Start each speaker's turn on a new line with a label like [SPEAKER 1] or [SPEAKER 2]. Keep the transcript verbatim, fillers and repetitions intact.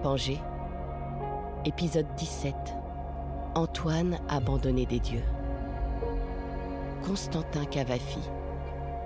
[SPEAKER 1] Pangé, épisode dix-sept. Antoine abandonné des dieux. Constantin Cavafy.